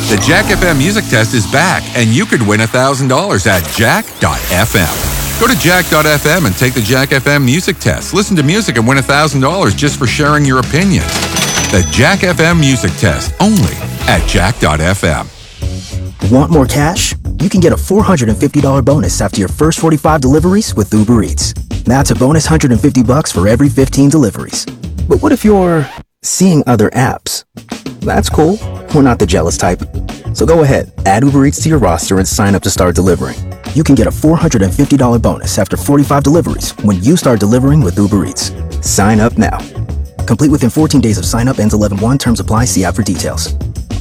The Jack FM Music Test is back, and you could win $1,000 at jack.fm. Go to jack.fm and take the Jack FM Music Test. Listen to music and win $1,000 just for sharing your opinion. The Jack FM Music Test, only at jack.fm. Want more cash? You can get a $450 bonus after your first 45 deliveries with Uber Eats. That's a bonus $150 for every 15 deliveries. But what if you're seeing other apps? That's cool. We're not the jealous type. So go ahead, add Uber Eats to your roster and sign up to start delivering. You can get a $450 bonus after 45 deliveries when you start delivering with Uber Eats. Sign up now. Complete within 14 days of sign up. Ends 11/1. Terms apply. See app for details.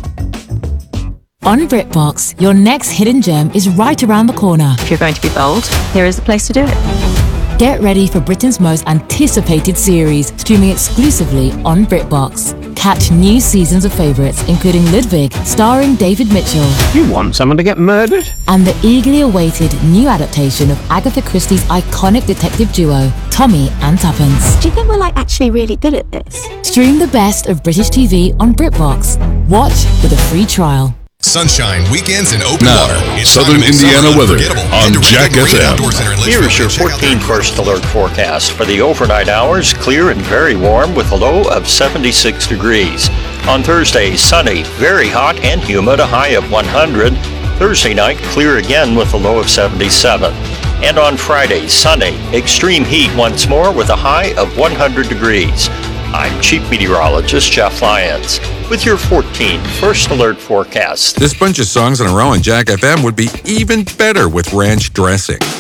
On BritBox, your next hidden gem is right around the corner. If you're going to be bold, here is the place to do it. Get ready for Britain's most anticipated series, streaming exclusively on BritBox. Catch new seasons of favourites, including Ludwig, starring David Mitchell. You want someone to get murdered? And the eagerly awaited new adaptation of Agatha Christie's iconic detective duo, Tommy and Tuppence. Do you think we're actually really good at this? Stream the best of British TV on BritBox. Watch with a free trial. Sunshine, weekends, and open now, water. It's Southern Indiana weather on Jack FM. Here's your 14 first alert forecast. For the overnight hours, clear and very warm with a low of 76 degrees. On Thursday, sunny, very hot and humid, a high of 100. Thursday night, clear again with a low of 77. And on Friday, sunny, extreme heat once more with a high of 100 degrees. I'm Chief Meteorologist Jeff Lyons with your 14 first alert forecast. This bunch of songs in a row on Jack FM would be even better with ranch dressing.